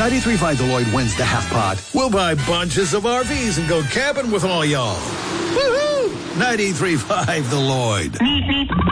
93.5 The Lloyd wins the half pod. We'll buy bunches of RVs and go camping with all y'all. Woohoo! 93.5 The Lloyd.